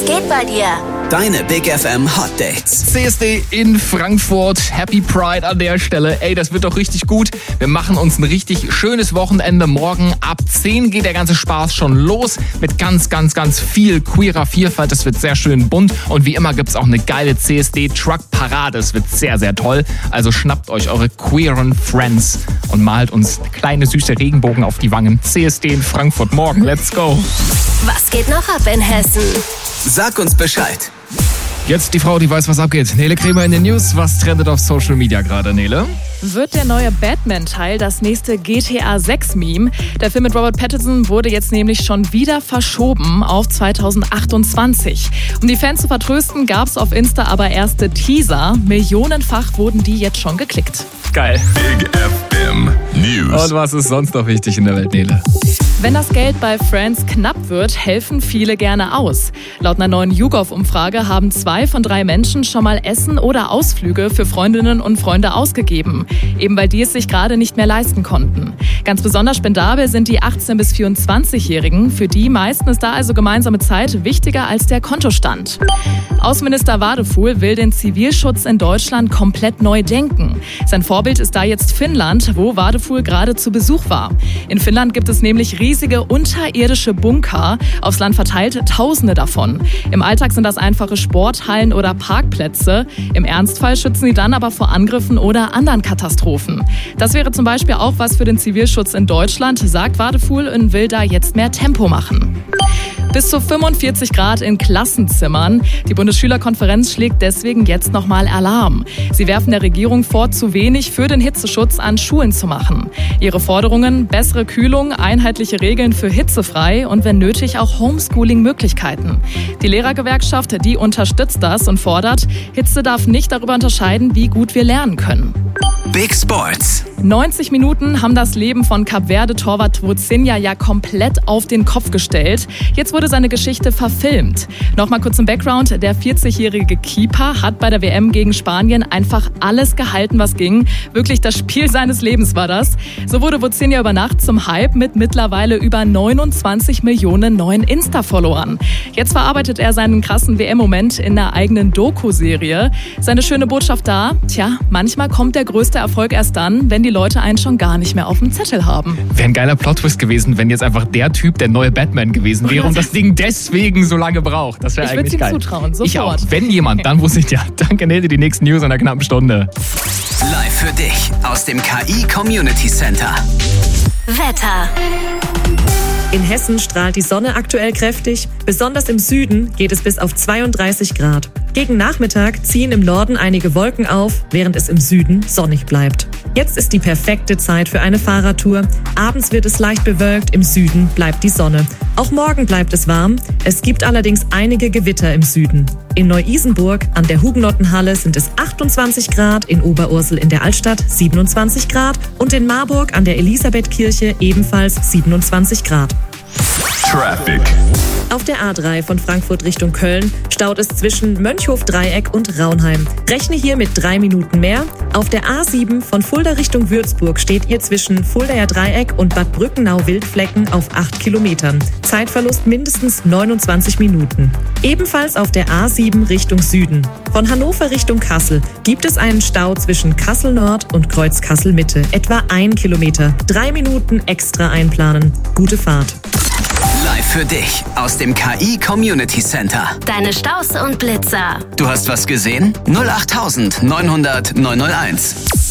geht bei dir? Deine Big FM Hot Dates. CSD in Frankfurt. Happy Pride an der Stelle. Ey, das wird doch richtig gut. Wir machen uns ein richtig schönes Wochenende. Morgen ab 10 geht der ganze Spaß schon los mit ganz viel queerer Vielfalt. Das wird sehr schön bunt. Und wie immer gibt's auch eine geile CSD-Truck-Parade. Das wird sehr, sehr toll. Also schnappt euch eure queeren Friends und malt uns kleine süße Regenbogen auf die Wangen. CSD in Frankfurt morgen. Let's go. Was geht noch ab in Hessen? Sag uns Bescheid. Jetzt die Frau, die weiß, was abgeht. Nele Kremer in den News. Was trendet auf Social Media gerade, Nele? Wird der neue Batman-Teil das nächste GTA 6-Meme? Der Film mit Robert Pattinson wurde jetzt nämlich schon wieder verschoben auf 2028. Um die Fans zu vertrösten, gab es auf Insta aber erste Teaser. Millionenfach wurden die jetzt schon geklickt. Geil. Big FM News. Und was ist sonst noch wichtig in der Welt, Nele? Wenn das Geld bei Friends knapp wird, helfen viele gerne aus. Laut einer neuen YouGov-Umfrage haben 2 von 3 Menschen schon mal Essen oder Ausflüge für Freundinnen und Freunde ausgegeben. Eben weil die es sich gerade nicht mehr leisten konnten. Ganz besonders spendabel sind die 18- bis 24-Jährigen. Für die meisten ist da also gemeinsame Zeit wichtiger als der Kontostand. Außenminister Wadefuhl will den Zivilschutz in Deutschland komplett neu denken. Sein Vorbild ist da jetzt Finnland, wo Wadefuhl gerade zu Besuch war. In Finnland gibt es nämlich riesige unterirdische Bunker, aufs Land verteilt Tausende davon. Im Alltag sind das einfache Sporthallen oder Parkplätze. Im Ernstfall schützen sie dann aber vor Angriffen oder anderen Katastrophen. Das wäre zum Beispiel auch was für den Zivilschutz in Deutschland, sagt Wadefuhl und will da jetzt mehr Tempo machen. Bis zu 45 Grad in Klassenzimmern. Die Bundesschülerkonferenz schlägt deswegen jetzt nochmal Alarm. Sie werfen der Regierung vor, zu wenig für den Hitzeschutz an Schulen zu machen. Ihre Forderungen: bessere Kühlung, einheitliche Regeln für hitzefrei und wenn nötig auch Homeschooling-Möglichkeiten. Die Lehrergewerkschaft, die unterstützt das und fordert, Hitze darf nicht darüber unterscheiden, wie gut wir lernen können. Big Sports. 90 Minuten haben das Leben von Kap-Verde-Torwart Vozinha ja komplett auf den Kopf gestellt. Jetzt wurde seine Geschichte verfilmt. Nochmal kurz im Background. Der 40-jährige Keeper hat bei der WM gegen Spanien einfach alles gehalten, was ging. Wirklich das Spiel seines Lebens war das. So wurde Vozinha über Nacht zum Hype mit mittlerweile über 29 Millionen neuen Insta-Followern. Jetzt verarbeitet er seinen krassen WM-Moment in einer eigenen Doku-Serie. Seine schöne Botschaft da: manchmal kommt der größte Erfolg erst dann, wenn die Leute einen schon gar nicht mehr auf dem Zettel haben. Wäre ein geiler Plot-Twist gewesen, wenn jetzt einfach der Typ der neue Batman gewesen wäre und das Ding deswegen so lange braucht. Das wäre eigentlich geil. Ich würde es ihm zutrauen, sofort. Ich auch. Wenn jemand, dann wusste ich ja. Danke, Nele, die nächsten News in einer knappen Stunde. Live für dich aus dem KI Community Center. Wetter. In Hessen strahlt die Sonne aktuell kräftig. Besonders im Süden geht es bis auf 32 Grad. Gegen Nachmittag ziehen im Norden einige Wolken auf, während es im Süden sonnig bleibt. Jetzt ist die perfekte Zeit für eine Fahrradtour. Abends wird es leicht bewölkt, im Süden bleibt die Sonne. Auch morgen bleibt es warm. Es gibt allerdings einige Gewitter im Süden. In Neu-Isenburg an der Hugenottenhalle sind es 28 Grad, in Oberursel in der Altstadt 27 Grad und in Marburg an der Elisabethkirche ebenfalls 27 Grad. Traffic. Auf der A3 von Frankfurt Richtung Köln staut es zwischen Mönchhof-Dreieck und Raunheim. Rechne hier mit 3 Minuten mehr. Auf der A7 von Fulda Richtung Würzburg steht ihr zwischen Fuldaer Dreieck und Bad Brückenau-Wildflecken auf 8 Kilometern. Zeitverlust mindestens 29 Minuten. Ebenfalls auf der A7 Richtung Süden. Von Hannover Richtung Kassel gibt es einen Stau zwischen Kassel Nord und Kreuz Kassel Mitte. Etwa 1 Kilometer. 3 Minuten extra einplanen. Gute Fahrt. Live für dich aus dem KI Community Center. Deine Staus und Blitzer. Du hast was gesehen? 08900 901.